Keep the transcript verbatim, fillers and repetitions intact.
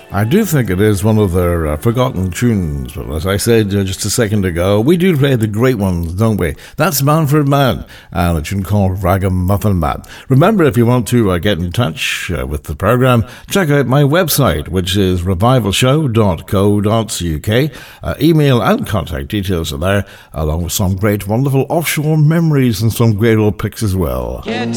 I do think it is one of their uh, forgotten tunes, but as I said uh, just a second ago, we do play the great ones, don't we? That's Manfred Mann, and a tune called Ragamuffin Man. Remember, if you want to uh, get in touch uh, with the programme, check out my website, which is revival show dot co dot uk. Uh, email and contact details are there, along with some great, wonderful offshore memories and some great old pics as well. Get